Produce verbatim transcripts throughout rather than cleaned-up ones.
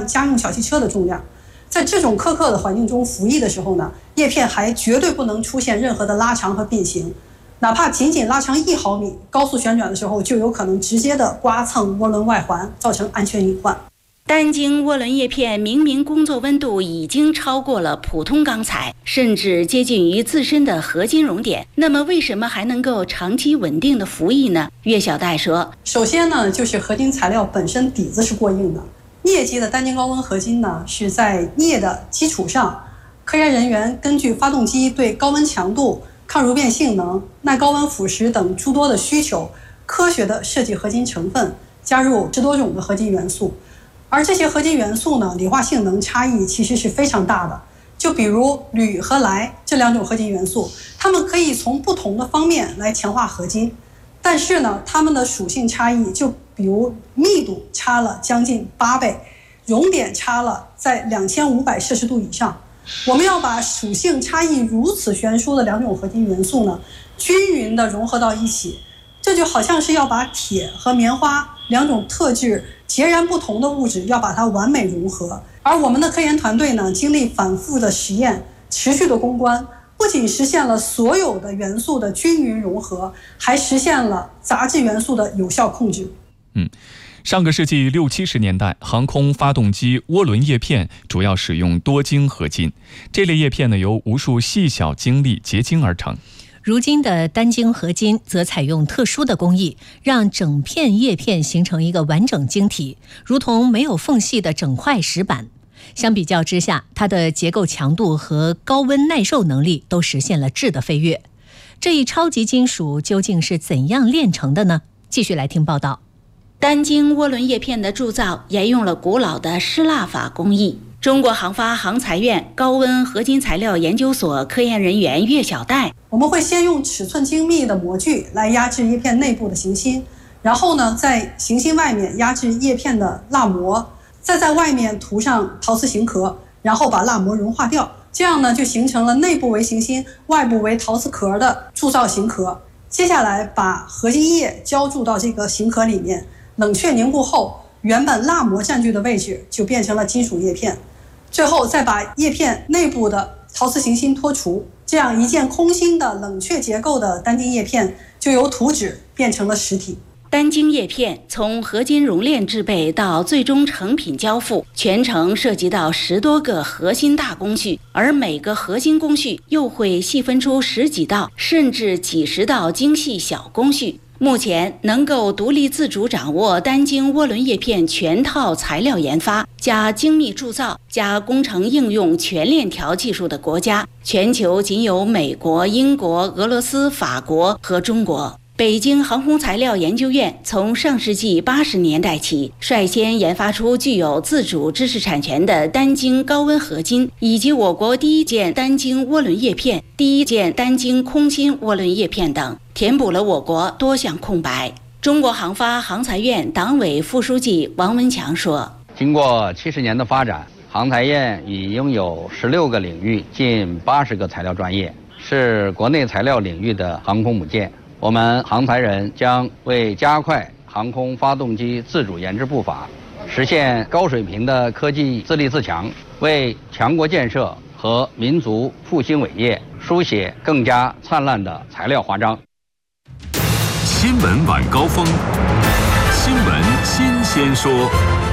家用小汽车的重量。在这种苛刻的环境中服役的时候呢，叶片还绝对不能出现任何的拉长和变形，哪怕仅仅拉长一毫米，高速旋转的时候就有可能直接的刮蹭涡轮外环，造成安全隐患。 单晶涡轮叶片明明工作温度已经超过了普通钢材，甚至接近于自身的合金熔点，那么为什么还能够长期稳定的服役呢？岳小戴说， 首先呢，就是合金材料本身底子是过硬的。镍级的单晶高温合金呢，是在镍的基础上，科研人员根据发动机对高温强度、抗熔变性能、耐高温腐蚀等诸多的需求，科学的设计合金成分，加入十多种的合金元素。而这些合金元素呢，理化性能差异其实是非常大的。就比如铝和氖这两种合金元素，它们可以从不同的方面来强化合金，但是呢，它们的属性差异，就比如密度差了将近八倍，熔点差了在两千五百摄氏度以上。我们要把属性差异如此悬殊的两种合金元素呢，均匀地融合到一起，这就好像是要把铁和棉花两种特质截然不同的物质要把它完美融合。而我们的科研团队呢，经历反复的实验，持续的攻关，不仅实现了所有的元素的均匀融合，还实现了杂质元素的有效控制。 嗯，上个世纪六七十年代，航空发动机涡轮叶片主要使用多晶合金，这类叶片呢由无数细小晶粒结晶而成。 如今的单晶合金则采用特殊的工艺，让整片叶片形成一个完整晶体，如同没有缝隙的整块石板。相比较之下，它的结构强度和高温耐受能力都实现了质的飞跃。这一超级金属究竟是怎样炼成的呢？继续来听报道。 单晶涡轮叶片的铸造沿用了古老的失蜡法工艺。中国航发航材院高温合金材料研究所科研人员岳小戴， 我们会先用尺寸精密的模具来压制叶片内部的行芯，然后呢，在行芯外面压制叶片的蜡膜，再在外面涂上陶瓷型壳，然后把蜡膜融化掉，这样呢就形成了内部为行芯、外部为陶瓷壳的铸造型壳。接下来把合金液浇注到这个型壳里面，冷却凝固后，原本蜡膜占据的位置就变成了金属叶片。最后再把叶片内部的陶瓷行芯脱除，这样一件空心的冷却结构的单晶叶片就由图纸变成了实体。 单晶叶片从合金熔炼制备到最终成品交付，全程涉及到十多个核心大工序，而每个核心工序又会细分出十几道甚至几十道精细小工序。目前能够独立自主掌握单晶涡轮叶片全套材料研发加精密铸造加工程应用全链条技术的国家，全球仅有美国、英国、俄罗斯、法国和中国。北京航空材料研究院从上世纪八十年代起，率先研发出具有自主知识产权的单晶高温合金，以及我国第一件单晶涡轮叶片、第一件单晶空心涡轮叶片等，填补了我国多项空白。中国航发航材院党委副书记王文强说：“ 经过七十年的发展，航材院已拥有十六个领域、近八十个材料专业，是国内材料领域的航空母舰。我们航材人将为加快航空发动机自主研制步伐，实现高水平的科技自立自强，为强国建设和民族复兴伟业书写更加灿烂的材料华章。” 新闻晚高峰，新闻新鲜说。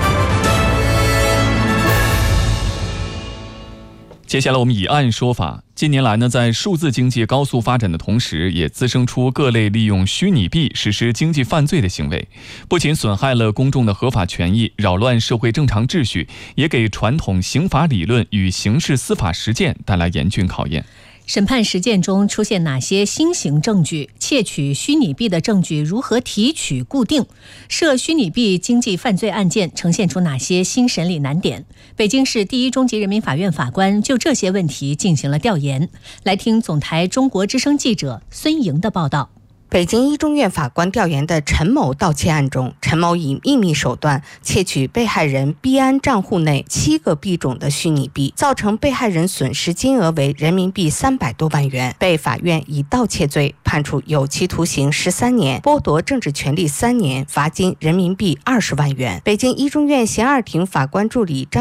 接下来我们以案说法。近年来呢，在数字经济高速发展的同时，也滋生出各类利用虚拟币实施经济犯罪的行为，不仅损害了公众的合法权益，扰乱社会正常秩序，也给传统刑法理论与刑事司法实践带来严峻考验。 审判实践中出现哪些新型证据？窃取虚拟币的证据如何提取固定？涉虚拟币经济犯罪案件呈现出哪些新审理难点？北京市第一中级人民法院法官就这些问题进行了调研。来听总台中国之声记者孙莹的报道。 北京一中院法官调研的陈某盗窃案中，陈某以秘密手段窃取被害人币安账户内七个币种的虚拟币，造成被害人损失金额为人民币三百多万元，被法院以盗窃罪判处有期徒刑十三年，剥夺政治权利三年，罚金人民币二十万元。北京一中院刑二庭法官助理张